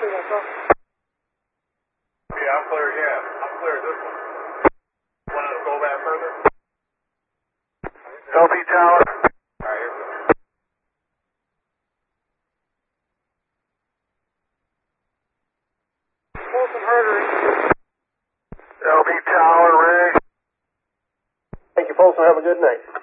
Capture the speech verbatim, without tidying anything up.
Yeah, I'm clear, yeah. I'm clear this one. Want to go back further? L P Tower. All right, here we go. Folsom Herder. L P Tower, Rig. Thank you, Folsom. Have a good night.